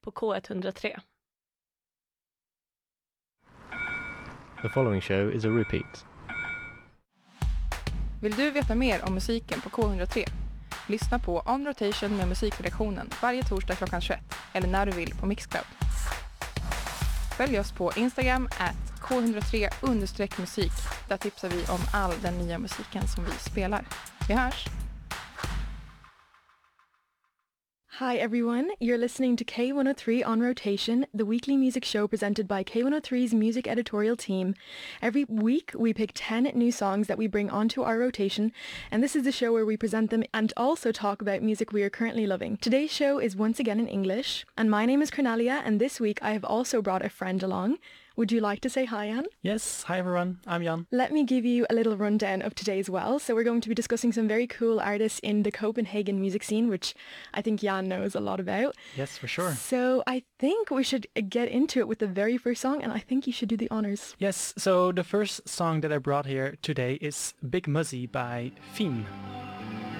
på K103. The following show is a repeat. Vill du veta mer om musiken på K103? Lyssna på On Rotation med musikredaktionen varje torsdag klockan 21 eller när du vill på Mixcloud. Följ oss på Instagram @K103_musik. Där tipsar vi om all den nya musiken som vi spelar. Vi hörs! Hi everyone, you're listening to K103 On Rotation, the weekly music show presented by K103's music editorial team. Every week we pick 10 new songs that we bring onto our rotation, and this is the show where we present them and also talk about music we are currently loving. Today's show is once again in English, and my name is Cornelia, and this week I have also brought a friend along. Would you like to say hi, Jan? Yes, hi everyone, I'm Jan. Let me give you a little rundown of today as well. So we're going to be discussing some very cool artists in the Copenhagen music scene, which I think Jan knows a lot about. Yes, for sure. So I think we should get into it with the very first song, and I think you should do the honors. Yes, so the first song that I brought here today is Big Muzzy by Fim.